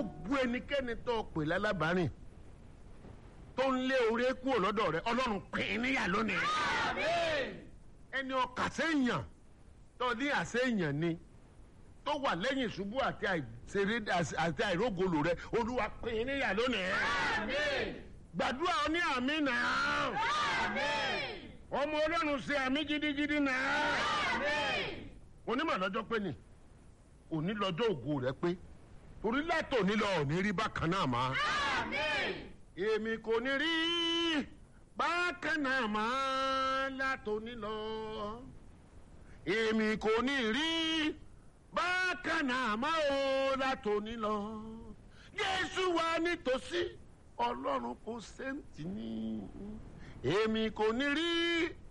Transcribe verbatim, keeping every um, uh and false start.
gbogbo ẹnikẹ́ni tó pè lálábàárìn tó ń lé orí kúrò lọ́dọ̀ rẹ ọlọ́run pín níyà lónìí. ẹni ọkà séèyàn tó ní àséèyàn ni tó wà lẹ́yìn ìṣubú àti àìṣeré àti àìrógolo rẹ olúwa pín níyà lónìí. gbàdúrà ọ ní àmì náà. ọmọ ọlọ́run ṣe àmì gidigidi náà. onímọ̀ lọ́jọ́ pé ni òní lọ́jọ́ ògo rẹ pé torí látò nílò òní rí bákan náà mọ́. èmi kò ní rí bákan náà mọ́ látò nílò. èmi kò ní rí bákan náà mọ́ o látò nílò. Jésù wà nítòsí ọlọ́run kò sẹ́ǹtì ní. èmi kò ní rí